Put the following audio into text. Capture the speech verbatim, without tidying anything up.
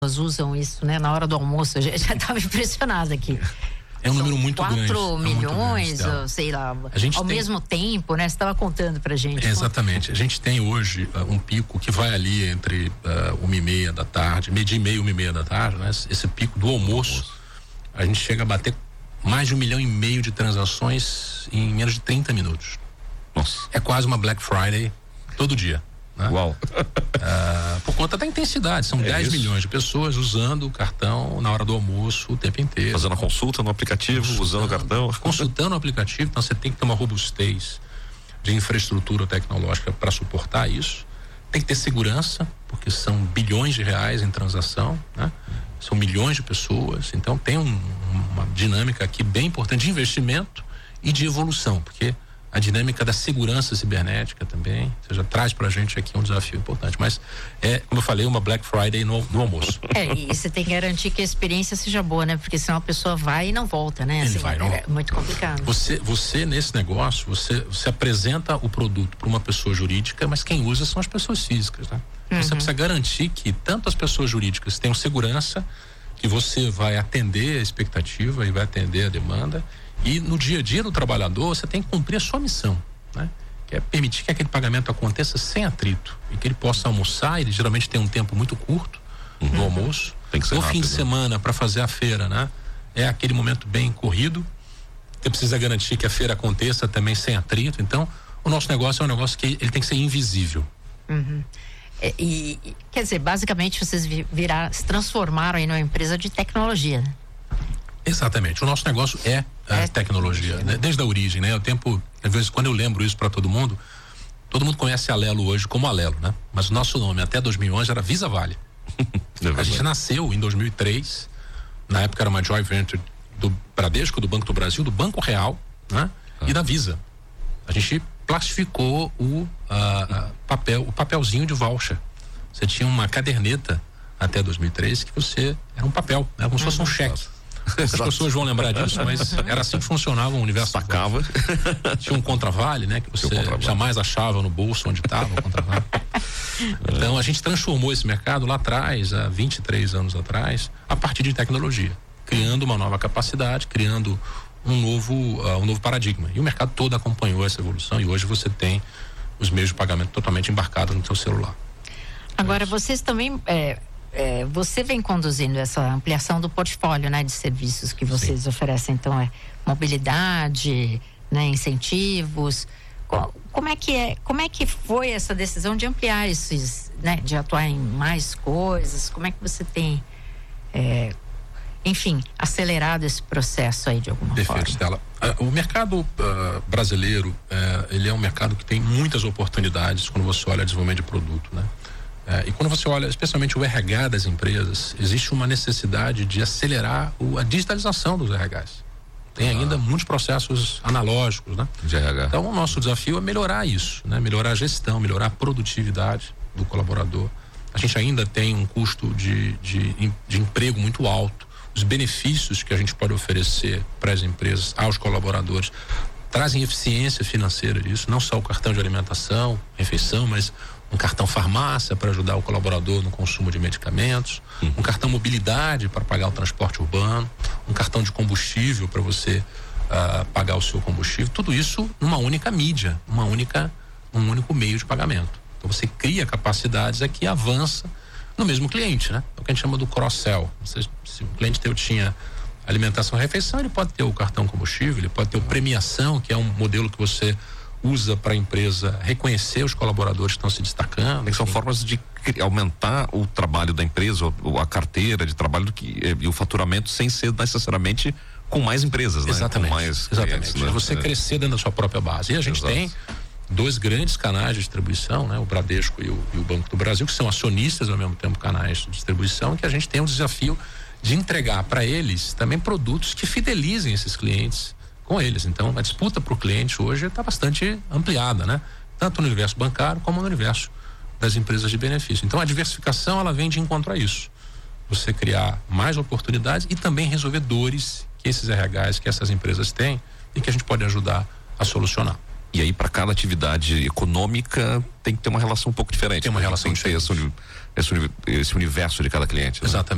usam isso, né, na hora do almoço. Eu já estava impressionada aqui. É um número muito grande. quatro milhões, é grande, sei lá, a gente ao tem... mesmo tempo, né? Você estava contando pra gente. É, exatamente. A gente tem hoje uh, um pico que vai ali entre uh, uma e meia da tarde, meio-dia e meia, uma e meia da tarde, né? Esse pico do almoço, almoço, a gente chega a bater mais de um milhão e meio de transações em menos de trinta minutos. Nossa. É quase uma Black Friday todo dia. Né? Uau. Uh, por conta da intensidade, são é dez isso. milhões de pessoas usando o cartão na hora do almoço o tempo inteiro. Fazendo a consulta no aplicativo, usando o cartão. Consultando o aplicativo, então você tem que ter uma robustez de infraestrutura tecnológica para suportar isso. Tem que ter segurança, porque são bilhões de reais em transação, né? São milhões de pessoas, então tem um, uma dinâmica aqui bem importante de investimento e de evolução, porque a dinâmica da segurança cibernética também, ou seja, traz pra gente aqui um desafio importante, mas é, como eu falei, uma Black Friday no, no almoço. É, e você tem que garantir que a experiência seja boa, né? Porque senão a pessoa vai e não volta, né? Assim, vai, é, não. é muito complicado. Você, você nesse negócio, você, você apresenta o produto para uma pessoa jurídica, mas quem usa são as pessoas físicas, né? Uhum. Você precisa garantir que tanto as pessoas jurídicas tenham segurança, que você vai atender a expectativa e vai atender a demanda. E no dia a dia do trabalhador, você tem que cumprir a sua missão, né? Que é permitir que aquele pagamento aconteça sem atrito e que ele possa almoçar. Ele geralmente tem um tempo muito curto uhum. no almoço. Tem que ser no rápido, fim de semana, para fazer a feira, né? É aquele momento bem corrido. Você precisa garantir que a feira aconteça também sem atrito. Então, o nosso negócio é um negócio que ele tem que ser invisível. Uhum. E, e, quer dizer, basicamente vocês virar, se transformaram aí numa empresa de tecnologia, né? Exatamente. O nosso negócio é, é a tecnologia, né? Desde a origem, né? O tempo, às vezes, quando eu lembro isso para todo mundo, todo mundo conhece a Alelo hoje como Alelo, né? Mas o nosso nome até dois mil e onze era Visa Vale. A gente nasceu em dois mil e três, na época era uma joint venture do Bradesco, do Banco do Brasil, do Banco Real, né? Ah. E da Visa. A gente plastificou o uh, papel, o papelzinho de voucher. Você tinha uma caderneta até dois mil e três que você era um papel, né? Como se fosse um cheque. As pessoas vão lembrar disso, mas era assim que funcionava o universo. Sacava. Tinha um contravale, né? Que você um jamais achava no bolso onde estava o contravale. Então a gente transformou esse mercado lá atrás, há vinte e três anos atrás, a partir de tecnologia, criando uma nova capacidade, criando um novo, uh, um novo paradigma. E o mercado todo acompanhou essa evolução e hoje você tem os meios de pagamento totalmente embarcados no seu celular. Agora, vocês também... É... É, você vem conduzindo essa ampliação do portfólio, né, de serviços que vocês Sim. oferecem, então é mobilidade, né, incentivos. Co- como é que é, como é que foi essa decisão de ampliar esses, né, de atuar em mais coisas? Como é que você tem, é, enfim, acelerado esse processo aí de alguma Perfeito, forma? Stella. Uh, o mercado uh, brasileiro, uh, ele é um mercado que tem muitas oportunidades quando você olha desenvolvimento de produto, né? É, e quando você olha, especialmente o R H das empresas, existe uma necessidade de acelerar o, a digitalização dos R Hs. Tem ah. ainda muitos processos analógicos, né? De R H. Então, o nosso desafio é melhorar isso, né? Melhorar a gestão, melhorar a produtividade do colaborador. A gente ainda tem um custo de, de, de emprego muito alto. Os benefícios que a gente pode oferecer para as empresas, aos colaboradores, trazem eficiência financeira disso, não só o cartão de alimentação, refeição, mas um cartão farmácia para ajudar o colaborador no consumo de medicamentos, uhum. um cartão mobilidade para pagar o transporte urbano, um cartão de combustível para você uh, pagar o seu combustível, tudo isso numa única mídia, uma única, um único meio de pagamento. Então você cria capacidades aqui e avança no mesmo cliente, né? É o que a gente chama do cross-sell. Você, se o cliente teu tinha alimentação e refeição, ele pode ter o cartão combustível, ele pode ter o premiação, que é um modelo que você usa para a empresa reconhecer os colaboradores que estão se destacando. São formas de aumentar o trabalho da empresa, ou a carteira de trabalho do que, e o faturamento sem ser necessariamente com mais empresas, né? Exatamente. Com mais Exatamente. Clientes, né? Você é. crescer dentro da sua própria base. E a gente Exato. tem dois grandes canais de distribuição, né? O Bradesco e o, e o Banco do Brasil, que são acionistas ao mesmo tempo canais de distribuição, que a gente tem um desafio de entregar para eles também produtos que fidelizem esses clientes com eles. Então, a disputa para o cliente hoje está bastante ampliada, né? Tanto no universo bancário como no universo das empresas de benefício. Então, a diversificação, ela vem de encontro a isso. Você criar mais oportunidades e também resolver dores que esses R Hs, que essas empresas têm e que a gente pode ajudar a solucionar. E aí, para cada atividade econômica, tem que ter uma relação um pouco diferente. Tem uma né? relação tem que ter esse, esse, esse universo de cada cliente. Né? Exatamente.